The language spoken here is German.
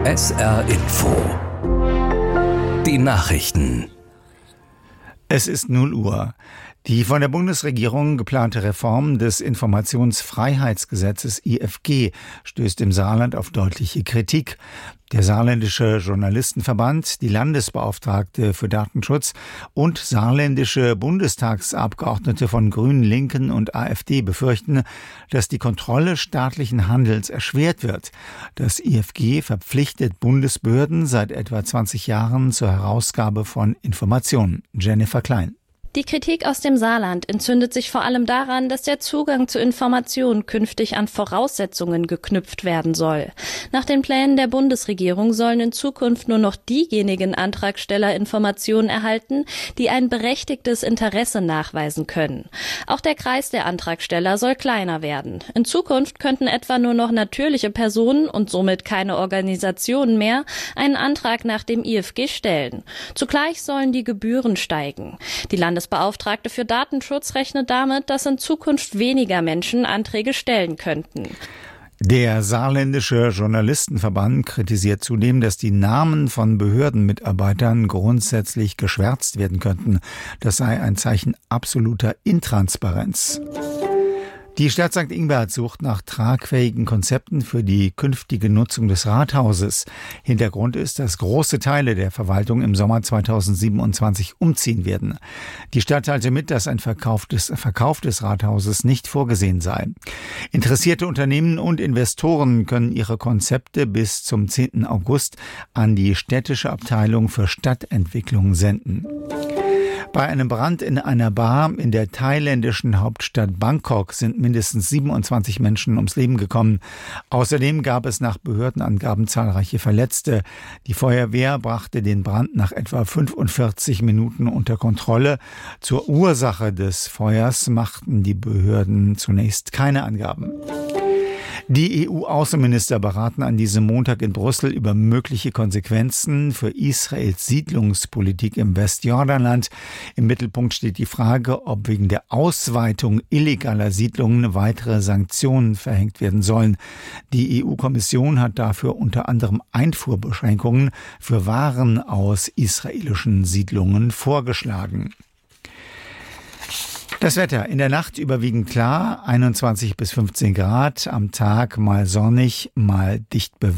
SR Info. Die Nachrichten. Es ist 0 Uhr. Die von der Bundesregierung geplante Reform des Informationsfreiheitsgesetzes IFG stößt im Saarland auf deutliche Kritik. Der saarländische Journalistenverband, die Landesbeauftragte für Datenschutz und saarländische Bundestagsabgeordnete von Grünen, Linken und AfD befürchten, dass die Kontrolle staatlichen Handels erschwert wird. Das IFG verpflichtet Bundesbehörden seit etwa 20 Jahren zur Herausgabe von Informationen. Jennifer Klein. Die Kritik aus dem Saarland entzündet sich vor allem daran, dass der Zugang zu Informationen künftig an Voraussetzungen geknüpft werden soll. Nach den Plänen der Bundesregierung sollen in Zukunft nur noch diejenigen Antragsteller Informationen erhalten, die ein berechtigtes Interesse nachweisen können. Auch der Kreis der Antragsteller soll kleiner werden. In Zukunft könnten etwa nur noch natürliche Personen und somit keine Organisationen mehr einen Antrag nach dem IFG stellen. Zugleich sollen die Gebühren steigen. Die Landesbeauftragte für Datenschutz rechnet damit, dass in Zukunft weniger Menschen Anträge stellen könnten. Der saarländische Journalistenverband kritisiert zudem, dass die Namen von Behördenmitarbeitern grundsätzlich geschwärzt werden könnten. Das sei ein Zeichen absoluter Intransparenz. Die Stadt St. Ingbert sucht nach tragfähigen Konzepten für die künftige Nutzung des Rathauses. Hintergrund ist, dass große Teile der Verwaltung im Sommer 2027 umziehen werden. Die Stadt teilte mit, dass ein Verkauf des Rathauses nicht vorgesehen sei. Interessierte Unternehmen und Investoren können ihre Konzepte bis zum 10. August an die städtische Abteilung für Stadtentwicklung senden. Bei einem Brand in einer Bar in der thailändischen Hauptstadt Bangkok sind mindestens 27 Menschen ums Leben gekommen. Außerdem gab es nach Behördenangaben zahlreiche Verletzte. Die Feuerwehr brachte den Brand nach etwa 45 Minuten unter Kontrolle. Zur Ursache des Feuers machten die Behörden zunächst keine Angaben. Die EU-Außenminister beraten an diesem Montag in Brüssel über mögliche Konsequenzen für Israels Siedlungspolitik im Westjordanland. Im Mittelpunkt steht die Frage, ob wegen der Ausweitung illegaler Siedlungen weitere Sanktionen verhängt werden sollen. Die EU-Kommission hat dafür unter anderem Einfuhrbeschränkungen für Waren aus israelischen Siedlungen vorgeschlagen. Das Wetter: in der Nacht überwiegend klar, 21 bis 15 Grad, am Tag mal sonnig, mal dicht bewölkt.